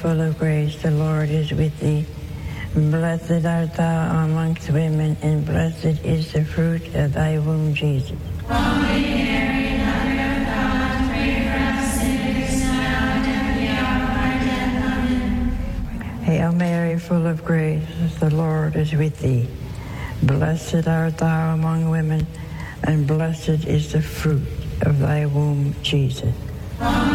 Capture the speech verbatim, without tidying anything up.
full of grace, the Lord is with thee. Blessed art thou amongst women, and blessed is the fruit of thy womb, Jesus. Holy Mary, Mother of God, pray for us sinners, now and at the hour of our death. Amen. Hail Mary, full of grace, the Lord is with thee. Blessed art thou among women, and blessed is the fruit of thy womb, Jesus.